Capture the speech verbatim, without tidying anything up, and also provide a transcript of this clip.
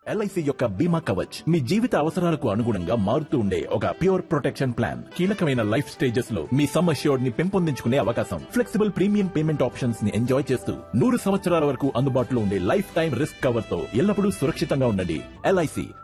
LIC యొక్క బీమా కవచ్ మీ జీవిత అవసరాలకు అనుగుణంగా మారుతూ ఉండే ఒక ప్యూర్ ప్రొటెక్షన్ ప్లాన్. కీలకమైన లైఫ్ స్టేజెస్ లో మీ సమ్ అష్యూర్డ్ ని పెంపొందించుకునే అవకాశం, ఫ్లెక్సిబుల్ ప్రీమియం పేమెంట్ ఆప్షన్స్ ని ఎంజాయ్ చేస్తూ నూరు సంవత్సరాల వరకు అందుబాటులో ఉండే లైఫ్ టైం రిస్క్ కవర్ తో ఎల్లప్పుడూ సురక్షితంగా ఉండండి. ఎల్ఐసి